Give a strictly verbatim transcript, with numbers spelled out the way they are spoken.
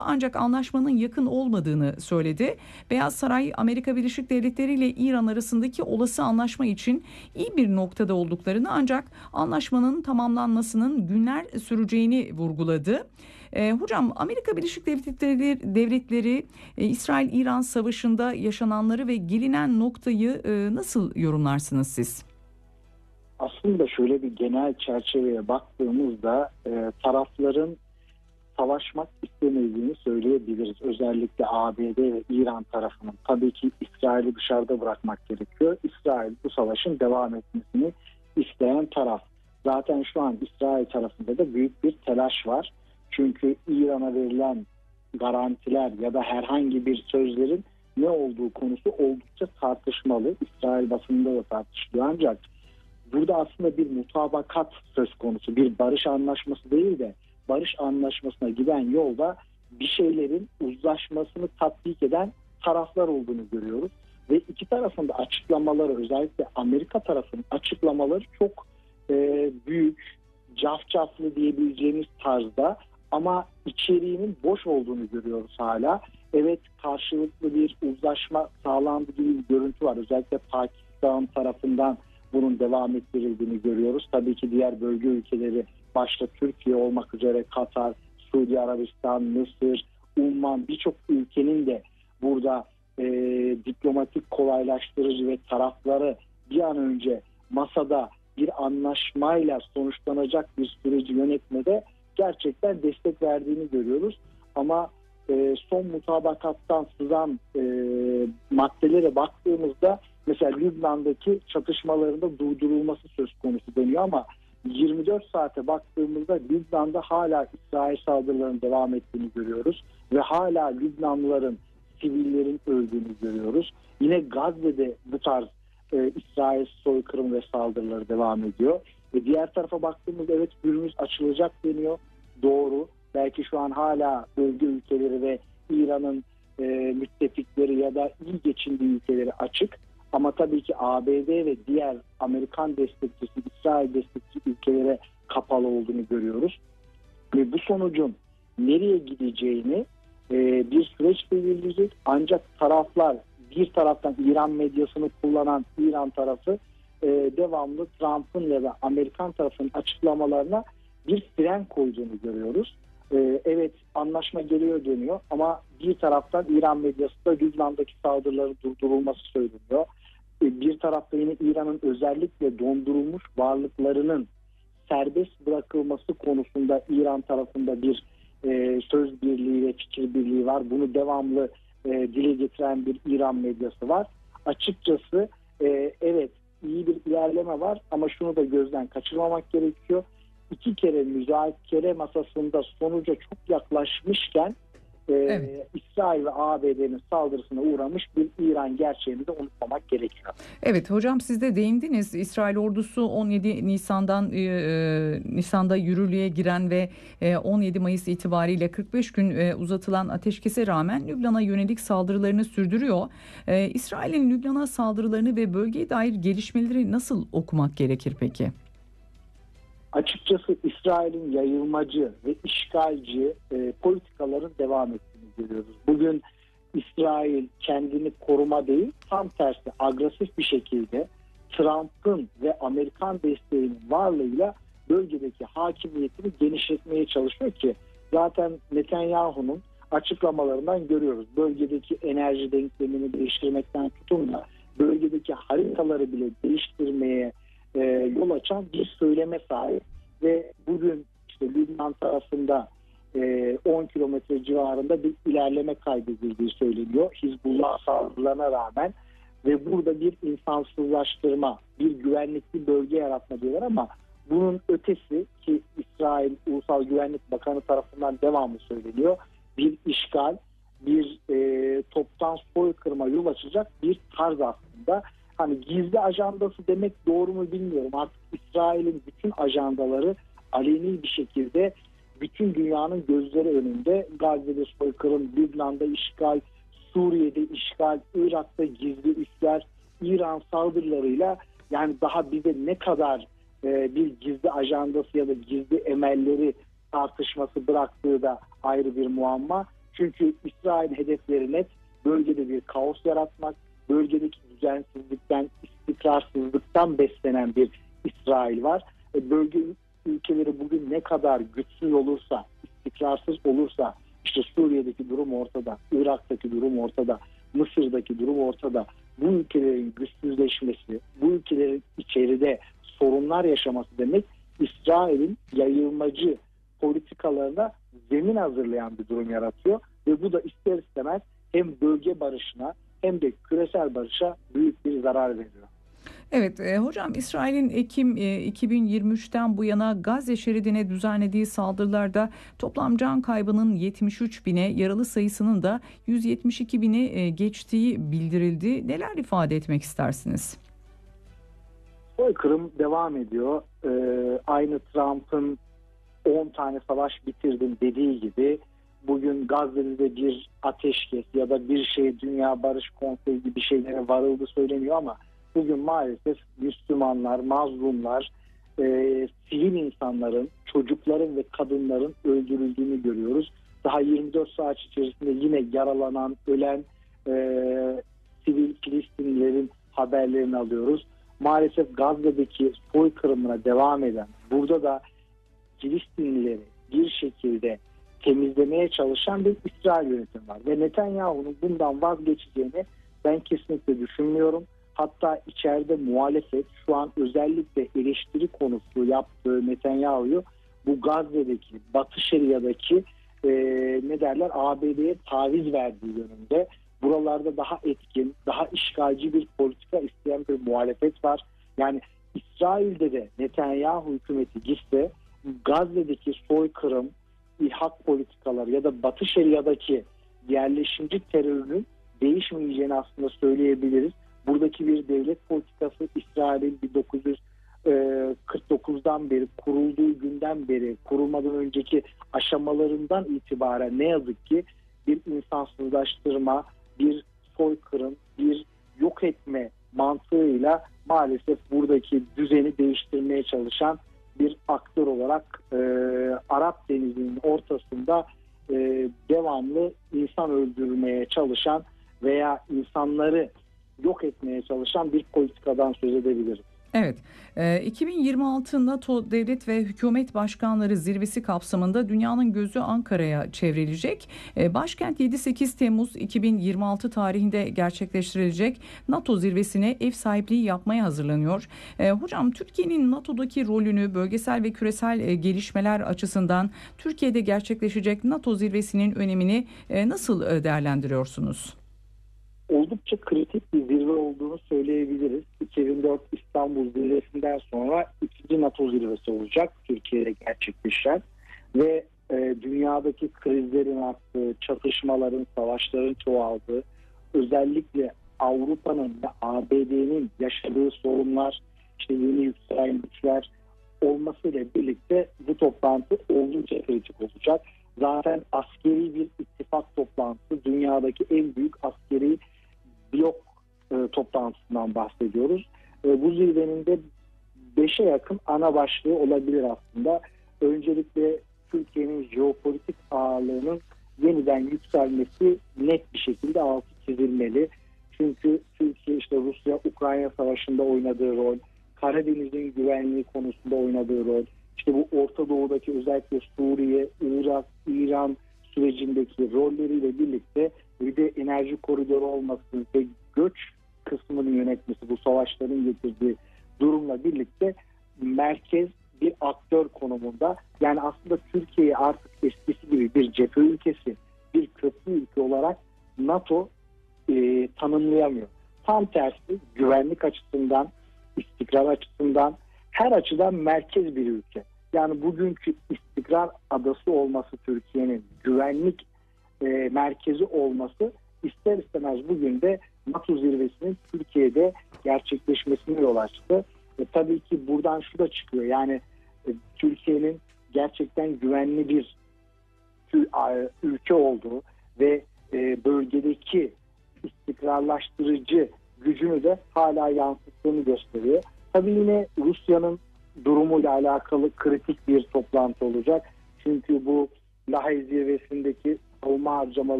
ancak anlaşmanın yakın olmadığını söyledi. Beyaz Saray, Amerika Birleşik Devletleri ile İran arasındaki olası anlaşma için iyi bir noktada olduklarını ancak anlaşmanın tamamlanmasının günler süreceğini vurguladı. E, hocam Amerika Birleşik Devletleri, devletleri e, İsrail-İran savaşında yaşananları ve gelinen noktayı e, nasıl yorumlarsınız siz? Aslında şöyle bir genel çerçeveye baktığımızda e, tarafların savaşmak istemediğini söyleyebiliriz. Özellikle A B D ve İran tarafının. Tabii ki İsrail'i dışarıda bırakmak gerekiyor. İsrail bu savaşın devam etmesini isteyen taraf. Zaten şu an İsrail tarafında da büyük bir telaş var. Çünkü İran'a verilen garantiler ya da herhangi bir sözlerin ne olduğu konusu oldukça tartışmalı. İsrail basınında da tartışılıyor. Ancak burada aslında bir mutabakat söz konusu. Bir barış anlaşması değil de barış anlaşmasına giden yolda bir şeylerin uzlaşmasını tatbik eden taraflar olduğunu görüyoruz. Ve iki tarafın da açıklamaları, özellikle Amerika tarafının açıklamaları çok e, büyük, cafcaflı diyebileceğimiz tarzda ama içeriğinin boş olduğunu görüyoruz hala. Evet, karşılıklı bir uzlaşma sağlandı gibi bir görüntü var. Özellikle Pakistan tarafından bunun devam ettirildiğini görüyoruz. Tabii ki diğer bölge ülkeleri başta Türkiye olmak üzere Katar, Suudi Arabistan, Mısır, Umman birçok ülkenin de burada e, diplomatik kolaylaştırıcı ve tarafları bir an önce masada bir anlaşmayla sonuçlanacak bir süreci yönetmede gerçekten destek verdiğini görüyoruz. Ama e, son mutabakattan sızan e, maddelere baktığımızda mesela Lübnan'daki çatışmalarında durdurulması söz konusu deniyor ama yirmi dört saate baktığımızda Lübnan'da hala İsrail saldırılarının devam ettiğini görüyoruz ve hala Lübnanlıların, sivillerin öldüğünü görüyoruz. Yine Gazze'de bu tarz e, İsrail soykırım ve saldırıları devam ediyor. Ve diğer tarafa baktığımızda evet Hürmüz açılacak deniyor. Doğru. Belki şu an hala bölge ülkeleri ve İran'ın e, müttefikleri ya da iyi geçindiği ülkeleri açık. Ama tabii ki A B D ve diğer Amerikan destekçisi, İsrail destekçi ülkelere kapalı olduğunu görüyoruz. Ve bu sonucun nereye gideceğini e, bir süreç belirleyecek. Ancak taraflar, bir taraftan İran medyasını kullanan İran tarafı e, devamlı Trump'ın ya da Amerikan tarafının açıklamalarına bir fren koyduğunu görüyoruz. E, evet anlaşma geliyor deniyor ama bir taraftan İran medyasında Lübnan'daki saldırıların durdurulması söyleniyor. Bir tarafta yine İran'ın özellikle dondurulmuş varlıklarının serbest bırakılması konusunda İran tarafında bir e, söz birliği ve fikir birliği var. Bunu devamlı e, dile getiren bir İran medyası var. Açıkçası e, evet iyi bir ilerleme var ama şunu da gözden kaçırmamak gerekiyor. İki kere müzakere masasında sonuca çok yaklaşmışken Ee, evet. İsrail ve A B D'nin saldırısına uğramış bir İran gerçeğini de unutmamak gerekiyor. Evet hocam siz de değindiniz. İsrail ordusu on yedi Nisan'dan e, Nisan'da yürürlüğe giren ve e, on yedi Mayıs itibariyle kırk beş gün e, uzatılan ateşkese rağmen Lübnan'a yönelik saldırılarını sürdürüyor. E, İsrail'in Lübnan'a saldırılarını ve bölgeye dair gelişmeleri nasıl okumak gerekir peki? Açıkçası İsrail'in yayılmacı ve işgalci e, politikaların devam ettiğini görüyoruz. Bugün İsrail kendini koruma değil, tam tersi agresif bir şekilde Trump'ın ve Amerikan desteğinin varlığıyla bölgedeki hakimiyetini genişletmeye çalışıyor ki zaten Netanyahu'nun açıklamalarından görüyoruz. Bölgedeki enerji denklemini değiştirmekten tutun da bölgedeki haritaları bile değiştirmeye e, yol açan bir söyleme sahip ve bugün işte Lübnan tarafında e, on kilometre civarında bir ilerleme kaydedildiği söyleniyor. Hizbullah saldırılarına rağmen ve burada bir insansızlaştırma, bir güvenlikli bölge yaratma diyorlar ama bunun ötesi ki İsrail Ulusal Güvenlik Bakanı tarafından devamlı söyleniyor. Bir işgal, bir e, toptan soykırıma yol açacak bir tarz aslında. Hani gizli ajandası demek doğru mu bilmiyorum. Artık İsrail'in bütün ajandaları aleni bir şekilde bütün dünyanın gözleri önünde. Gazze'de soykırım, Lübnan'da işgal, Suriye'de işgal, Irak'ta gizli üsler, İran saldırılarıyla yani daha bize ne kadar e, bir gizli ajandası ya da gizli emelleri tartışması bıraktığı da ayrı bir muamma. Çünkü İsrail hedefleri net, bölgede bir kaos yaratmak, bölgedeki düzensizlikten, istikrarsızlıktan beslenen bir İsrail var. E, bölge ülkeleri bugün ne kadar güçsüz olursa, istikrarsız olursa, işte Suriye'deki durum ortada, Irak'taki durum ortada, Mısır'daki durum ortada. Bu ülkelerin güçsüzleşmesi, bu ülkelerin içeride sorunlar yaşaması demek İsrail'in yayılmacı politikalarına zemin hazırlayan bir durum yaratıyor. Ve bu da ister istemez hem bölge barışına hem de küresel barışa büyük bir zarar veriyor. Evet e, hocam, İsrail'in Ekim e, iki bin yirmi üçten bu yana Gazze şeridine düzenlediği saldırılarda toplam can kaybının yetmiş üç bine, yaralı sayısının da yüz yetmiş iki bini e, geçtiği bildirildi. Neler ifade etmek istersiniz? Soykırım devam ediyor. Ee, aynı Trump'ın on tane savaş bitirdim dediği gibi bugün Gazze'de bir ateşkes ya da bir şey Dünya Barış Konseyi gibi şeylere varıldı söyleniyor ama bugün maalesef Müslümanlar, mazlumlar, e, sivil insanların, çocukların ve kadınların öldürüldüğünü görüyoruz. Daha yirmi dört saat içerisinde yine yaralanan, ölen e, sivil Filistinlilerin haberlerini alıyoruz. Maalesef Gazze'deki soykırımına devam eden, burada da Filistinlileri bir şekilde temizlemeye çalışan bir İsrail yönetimi var. Ve Netanyahu'nun bundan vazgeçeceğini ben kesinlikle düşünmüyorum. Hatta içeride muhalefet şu an özellikle eleştiri konusu yaptığı Netanyahu'yu bu Gazze'deki, Batı Şeria'daki e, ne derler A B D'ye taviz verdiği yönünde. Buralarda daha etkin, daha işgalci bir politika isteyen bir muhalefet var. Yani İsrail'de de Netanyahu hükümeti gitse Gazze'deki soykırım, İlhak politikaları ya da Batı Şeria'daki yerleşimci terörünün değişmeyeceğini aslında söyleyebiliriz. Buradaki bir devlet politikası İsrail'in bin dokuz yüz kırk dokuzdan beri, kurulduğu günden beri, kurulmadan önceki aşamalarından itibaren ne yazık ki bir insansızlaştırma, bir soykırım, bir yok etme mantığıyla maalesef buradaki düzeni değiştirmeye çalışan bir aktör olarak e, Arap Denizi'nin ortasında e, devamlı insan öldürmeye çalışan veya insanları yok etmeye çalışan bir politikadan söz edebiliriz. Evet, iki bin yirmi altı NATO Devlet ve Hükümet Başkanları Zirvesi kapsamında dünyanın gözü Ankara'ya çevrilecek. Başkent yedi sekiz Temmuz iki bin yirmi altı tarihinde gerçekleştirilecek NATO zirvesine ev sahipliği yapmaya hazırlanıyor. Hocam, Türkiye'nin NATO'daki rolünü bölgesel ve küresel gelişmeler açısından Türkiye'de gerçekleşecek NATO zirvesinin önemini nasıl değerlendiriyorsunuz? Oldukça kritik bir zirve olduğunu söyleyebiliriz. iki bin dört İstanbul zirvesinden sonra ikinci NATO zirvesi olacak Türkiye'de gerçekleşen ve e, dünyadaki krizlerin arttığı, çatışmaların, savaşların çoğaldığı, özellikle Avrupa'nın ve A B D'nin yaşadığı sorunlar, işte yeni yükselen güçler olmasıyla birlikte bu toplantı oldukça kritik olacak. Zaten askeri bir ittifak toplantısı, dünyadaki en büyük askeri blok e, toplantısından bahsediyoruz. E, bu zirvenin de beşe yakın ana başlığı olabilir aslında. Öncelikle Türkiye'nin jeopolitik ağırlığının yeniden yükselmesi net bir şekilde altı çizilmeli. Çünkü Türkiye işte Rusya-Ukrayna savaşında oynadığı rol, Karadeniz'in güvenliği konusunda oynadığı rol, işte bu Orta Doğu'daki özellikle Suriye, Irak, İran sürecindeki rolleriyle birlikte bir de enerji koridoru olması ve göç kısmını yönetmesi, bu savaşların getirdiği durumla birlikte merkez bir aktör konumunda. Yani aslında Türkiye'yi artık eskisi gibi bir cephe ülkesi, bir köprü ülke olarak NATO e, tanımlayamıyor. Tam tersi güvenlik açısından, istikrar açısından, her açıdan merkez bir ülke. Yani bugünkü istikrar adası olması Türkiye'nin, güvenlik e, merkezi olması ister istemez bugün de NATO zirvesinin Türkiye'de gerçekleşmesine yol açtı. E, tabii ki buradan şu da çıkıyor. Yani e, Türkiye'nin gerçekten güvenli bir ülke olduğu ve e, bölgedeki istikrarlaştırıcı gücünü de hala yansıttığını gösteriyor. Tabii yine Rusya'nın durumuyla alakalı kritik bir toplantı olacak. Çünkü bu Lahey zirvesindeki savunma harcamaları